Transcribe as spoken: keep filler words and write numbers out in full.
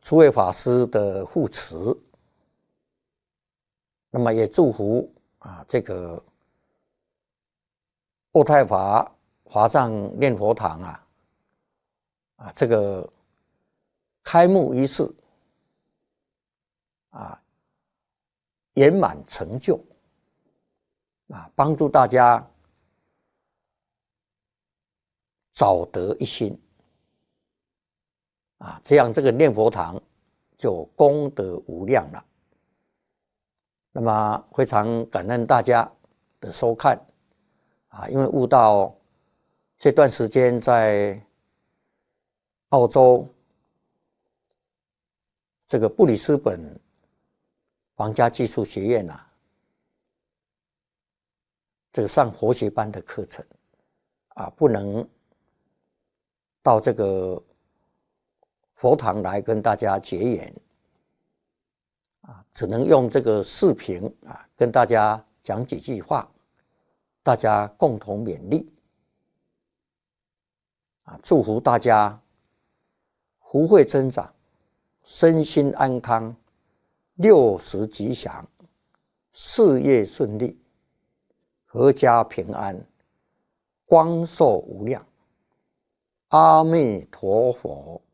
诸位法师的护持，那么也祝福啊这个渥太华华藏念佛堂啊啊这个开幕仪式啊圆满成就啊，帮助大家早得一心啊，这样这个念佛堂就功德无量了。那么非常感恩大家的收看啊，因为悟道这段时间在澳洲这个布里斯本皇家技术学院啊，这个上佛学班的课程啊，不能到这个佛堂来跟大家结缘啊，只能用这个视频啊跟大家讲几句话，大家共同勉励啊，祝福大家福慧增长，身心安康，六十吉祥，事业顺利，阖家平安，光寿无量。阿弥陀佛。